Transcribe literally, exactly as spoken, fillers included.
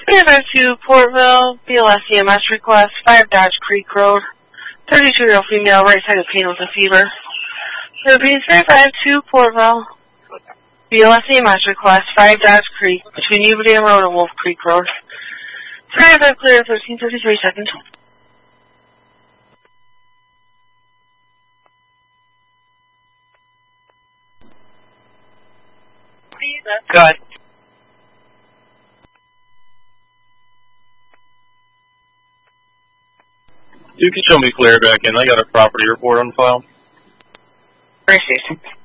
Standard to Portville, B L S E M S request, five Dodge Creek Road, thirty-two-year-old female, right-sided pain with a fever. Repeat, three five two Portville, B L S E M S request, five Dodge Creek, between Yuba Dam Road and Wolf Creek Road. three five clear, thirteen fifty-three seconds. Go ahead. You can show me clear back in. I got a property report on file. Appreciate it.